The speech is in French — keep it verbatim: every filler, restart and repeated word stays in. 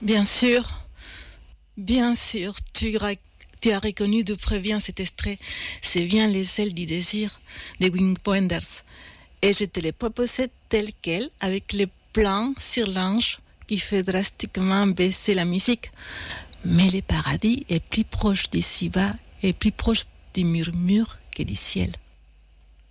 Bien sûr, bien sûr, tu, ra- tu as reconnu de très bien cet extrait. C'est bien Les ailes du désir de Wing Wonders. Et je te l'ai proposé tel quel, avec le plan sur l'ange qui fait drastiquement baisser la musique. Mais le paradis est plus proche d'ici-bas et plus proche du murmure que du ciel.